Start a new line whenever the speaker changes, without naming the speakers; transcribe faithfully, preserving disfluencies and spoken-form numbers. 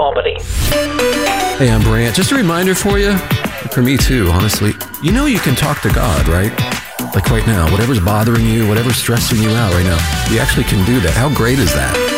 Albany.
Hey, I'm Brant. Just a reminder for you, for me too, honestly. You know you can talk to God, right? Like right now, whatever's bothering you, whatever's stressing you out right now, we actually can do that. How great is that?